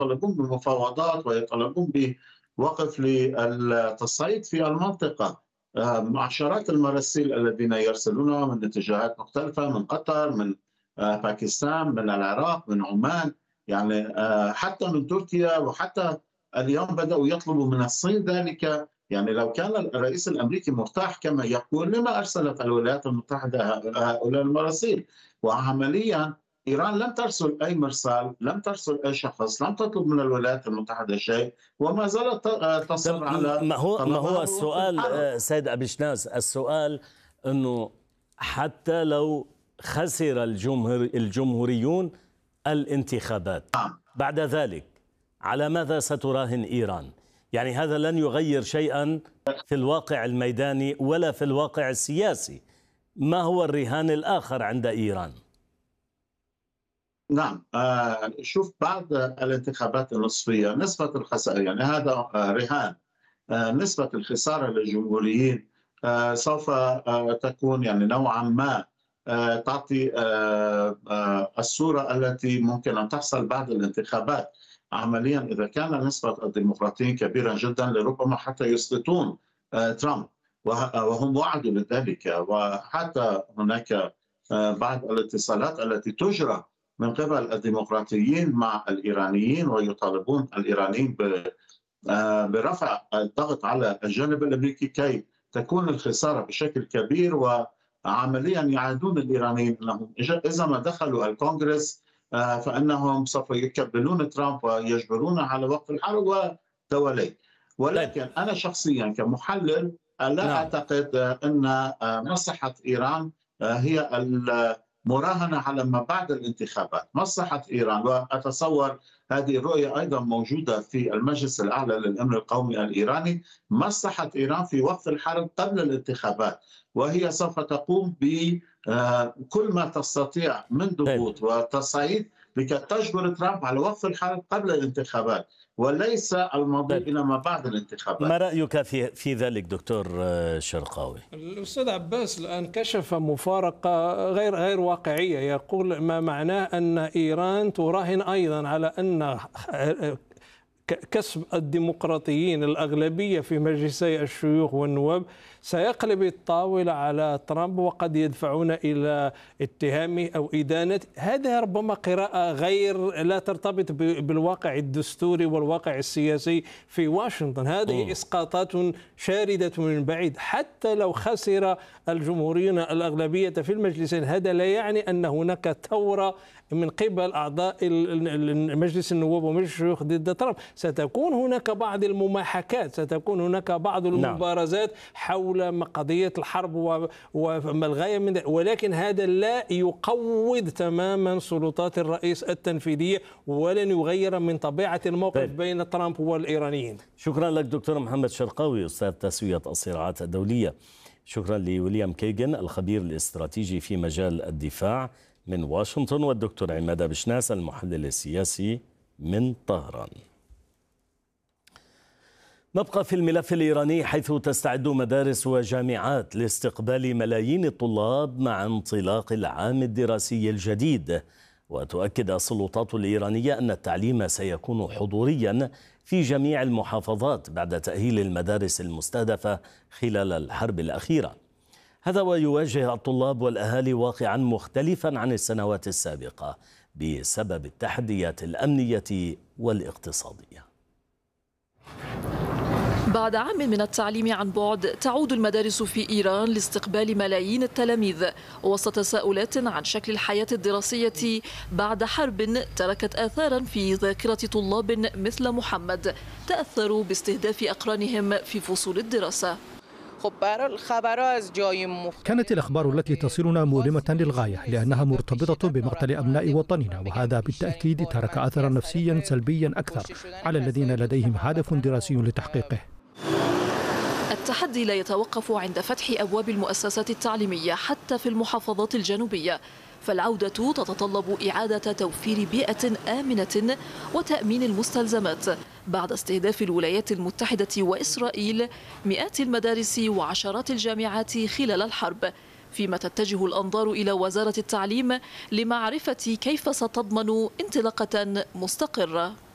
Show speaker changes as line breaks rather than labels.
يطالبون بالمفاوضات ويطالبون بوقف للتصعيد في المنطقة. عشرات المراسيل الذين يرسلونها من اتجاهات مختلفة، من قطر، من باكستان، من العراق، من عمان، يعني حتى من تركيا، وحتى اليوم بدأوا يطلبوا من الصين ذلك. يعني لو كان الرئيس الأمريكي مرتاح كما يقول، لما أرسلت الولايات المتحدة هؤلاء المراسيل؟ وعمليا إيران لم ترسل أي مرسال، لم ترسل أي شخص، لم تطلب من الولايات المتحدة شيء، وما زالت تصر على
ما هو
طلبها وقت
السؤال
الحرب.
سيد أبي شناس، السؤال أنه حتى لو خسر الجمهوريون الانتخابات بعد ذلك، على ماذا ستراهن إيران؟ يعني هذا لن يغير شيئا في الواقع الميداني ولا في الواقع السياسي. ما هو الرهان الآخر عند إيران؟
نعم، شوف، بعد الانتخابات النصفية نسبة الخسائر، يعني هذا رهان، نسبة الخسارة للجمهوريين سوف تكون يعني نوعا ما تعطي الصورة التي ممكن أن تحصل بعد الانتخابات. عمليا إذا كان نسبة الديمقراطيين كبيرة جدا، لربما حتى يسقطون ترامب، وهم وعدوا بذلك. وحتى هناك بعض الاتصالات التي تجرى من قبل الديمقراطيين مع الإيرانيين، ويطالبون الإيرانيين برفع الضغط على الجانب الأمريكي كي تكون الخسارة بشكل كبير. وعمليا يعدون الإيرانيين أنهم إذا ما دخلوا الكونغرس فإنهم سوف يكبلون ترامب ويجبرونه على وقف الحرب ودولي. ولكن أنا شخصيا كمحلل لا أعتقد أن مصلحة إيران هي المراهنة على ما بعد الانتخابات. مصلحة إيران، وأتصور هذه الرؤية أيضا موجودة في المجلس الأعلى للأمن القومي الإيراني، مصلحة إيران في وقف الحرب قبل الانتخابات، وهي سوف تقوم بكل ما تستطيع من ضغوط وتصعيد لكي تجبر ترامب على وقف الحرب قبل الانتخابات، وليس الماضي إلى ما بعد الانتخابات.
ما رأيك في ذلك دكتور شرقاوي؟
الأستاذ عباس الآن كشف مفارقة غير واقعية، يقول ما معناه أن إيران تراهن أيضا على أن كسب الديمقراطيين الأغلبية في مجلسي الشيوخ والنواب سيقلب الطاولة على ترامب، وقد يدفعون إلى اتهامه أو إدانة. هذا ربما قراءة غير لا ترتبط بالواقع الدستوري والواقع السياسي في واشنطن. هذه إسقاطات شاردة من بعيد. حتى لو خسر الجمهوريون الأغلبية في المجلسين، هذا لا يعني أن هناك ثورة من قبل أعضاء مجلس النواب ومجلس الشيوخ ضد ترامب. ستكون هناك بعض المماحكات، ستكون هناك بعض المبارزات حول قضية الحرب وما الغاية من ذلك، ولكن هذا لا يقوض تماما سلطات الرئيس التنفيذية ولن يغير من طبيعة الموقف بين ترامب والإيرانيين.
شكرا لك دكتور محمد شرقاوي، أستاذ تسوية الصراعات الدولية. شكرا لويليام كيغن الخبير الاستراتيجي في مجال الدفاع من واشنطن، والدكتور عماد بشناس المحلل السياسي من طهران. نبقى في الملف الإيراني، حيث تستعد مدارس وجامعات لاستقبال ملايين الطلاب مع انطلاق العام الدراسي الجديد. وتؤكد السلطات الإيرانية أن التعليم سيكون حضوريا في جميع المحافظات بعد تأهيل المدارس المستهدفة خلال الحرب الأخيرة. هذا ويواجه الطلاب والأهالي واقعا مختلفا عن السنوات السابقة بسبب التحديات الأمنية والاقتصادية.
بعد عام من التعليم عن بعد، تعود المدارس في إيران لاستقبال ملايين التلاميذ وسط تساؤلات عن شكل الحياة الدراسية بعد حرب تركت آثارا في ذاكرة طلاب مثل محمد تأثروا باستهداف أقرانهم في فصول الدراسة.
كانت الأخبار التي تصلنا مؤلمة للغاية، لأنها مرتبطة بمقتل أبناء وطننا، وهذا بالتأكيد ترك أثرا نفسيا سلبيا أكثر على الذين لديهم هدف دراسي لتحقيقه.
التحدي لا يتوقف عند فتح أبواب المؤسسات التعليمية حتى في المحافظات الجنوبية، فالعودة تتطلب إعادة توفير بيئة آمنة وتأمين المستلزمات بعد استهداف الولايات المتحدة وإسرائيل مئات المدارس وعشرات الجامعات خلال الحرب، فيما تتجه الأنظار إلى وزارة التعليم لمعرفة كيف ستضمن انطلاقة مستقرة.